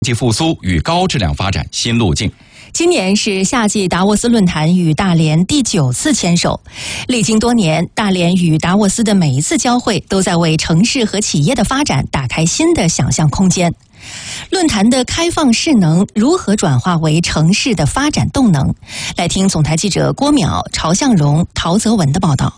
经济复苏与高质量发展新路径。 今年是夏季达沃斯论坛与大连第9次牵手，历经多年，大连与达沃斯的每一次交汇都在为城市和企业的发展打开新的想象空间。论坛的开放势能如何转化为城市的发展动能？来听总台记者郭淼、曹向荣、陶泽文的报道。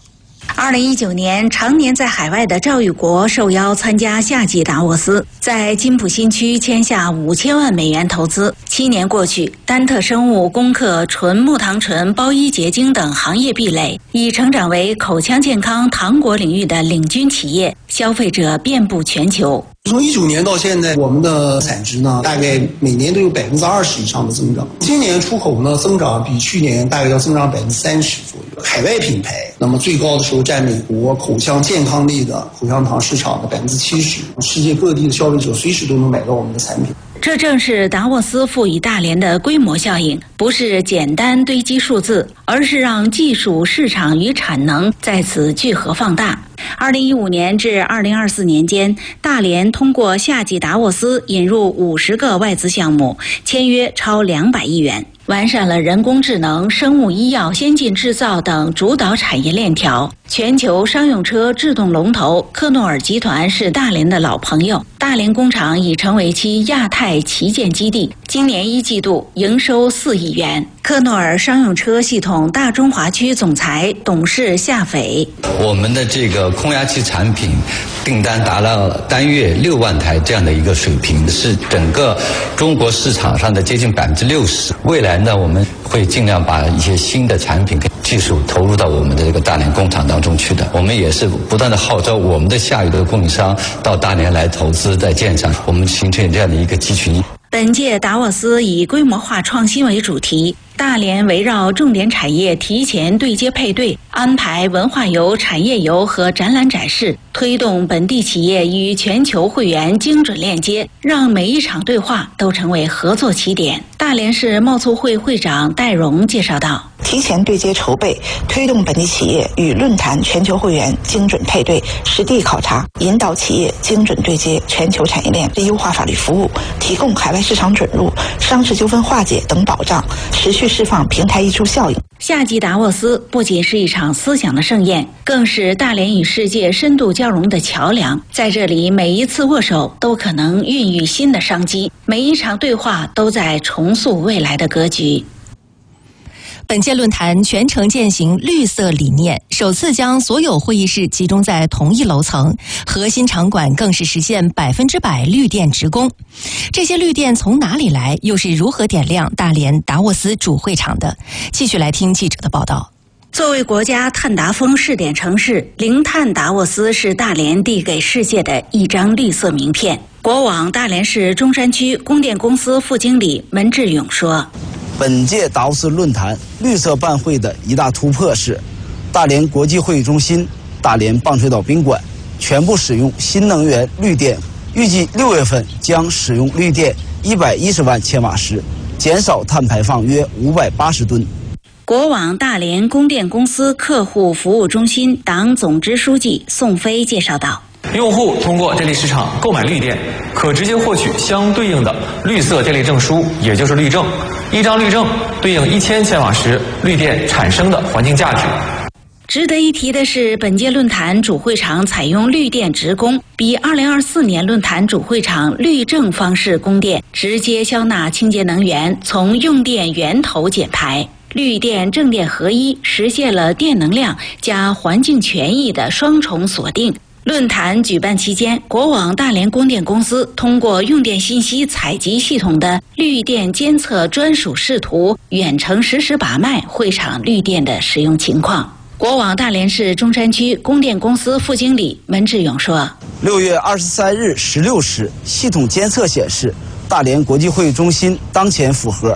2019年，常年在海外的赵玉国受邀参加夏季达沃斯，在金浦新区签下5000万美元投资。7年过去，丹特生物攻克纯木糖醇、包衣结晶等行业壁垒，已成长为口腔健康糖果领域的领军企业，消费者遍布全球。 从19年到现在，我们的产值呢，大概每年都有20%以上的增长。今年出口呢，增长比去年大概要增长30%左右。海外品牌，那么最高的时候占美国口腔健康类的口香糖市场的70%，世界各地的消费者随时都能买到我们的产品。 这正是达沃斯赋予大连的规模效应，不是简单堆积数字，而是让技术、市场与产能在此聚合放大。2015年至2024年间，大连通过夏季达沃斯引入50个外资项目，签约超200亿元，完善了人工智能、生物医药、先进制造等主导产业链条。全球商用车制动龙头科诺尔集团是大连的老朋友，大连工厂已成为其亚太旗舰基地。今年1季度营收4亿元。科诺尔商用车系统大中华区总裁董事夏斐： 我们的这个空压机产品订单达到单月6万台这样的一个水平，是整个中国市场上的接近60%。未来呢，我们会尽量把一些新的产品跟技术投入到我们的这个大连工厂当中去的。我们也是不断的号召我们的下游的供应商到大连来投资，在建厂，我们形成这样的一个集群。 本届达沃斯以规模化创新为主题，大连围绕重点产业提前对接配对，安排文化游、产业游和展览展示，推动本地企业与全球会员精准链接，让每一场对话都成为合作起点。大连市贸促会会长戴荣介绍道： 提前对接筹备，推动本地企业与论坛全球会员精准配对，实地考察，引导企业精准对接全球产业链，优化法律服务，提供海外市场准入、商事纠纷化解等保障，持续释放平台溢出效应。 夏季达沃斯不仅是一场思想的盛宴，更是大连与世界深度交融的桥梁。在这里，每一次握手都可能孕育新的商机，每一场对话都在重塑未来的格局。 本届论坛全程践行绿色理念，首次将所有会议室集中在同一楼层，核心场馆更是实现100%绿电直供。这些绿电从哪里来，又是如何点亮大连达沃斯主会场的？继续来听记者的报道。 作为国家碳达峰试点城市，零碳达沃斯是大连递给世界的一张绿色名片。国网大连市中山区供电公司副经理门志勇说： 本届达沃斯论坛绿色办会的一大突破是，大连国际会议中心、大连棒槌岛宾馆全部使用新能源绿电，预计6月份将使用绿电110万千瓦时，减少碳排放约580吨。 国网大连供电公司客户服务中心党总支书记宋飞介绍道： 用户通过电力市场购买绿电，可直接获取相对应的绿色电力证书，也就是绿证。一张绿证对应1000千瓦时绿电产生的环境价值。 值得一提的是，本届论坛主会场采用绿电直供，比2024年论坛主会场绿证方式供电，直接消纳清洁能源，从用电源头减排。绿电正电合一，实现了电能量加环境权益的双重锁定。论坛举办期间，国网大连供电公司通过用电信息采集系统的绿电监测专属视图，远程实时把脉会场绿电的使用情况。国网大连市中山区供电公司副经理门志勇说 ：6月23日16时，系统监测显示，大连国际会议中心当前负荷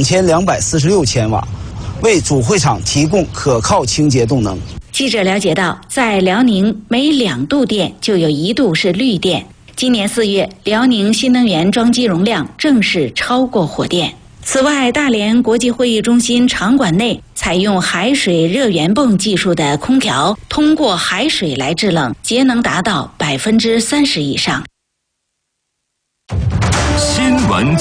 2246千瓦，为主会场提供可靠清洁动能。 记者了解到，在辽宁每2度电就有1度是绿电。今年4月，辽宁新能源装机容量正式超过火电。此外，大连国际会议中心场馆内采用海水热源泵技术的空调，通过海水来制冷，节能达到30%以上。 新闻闻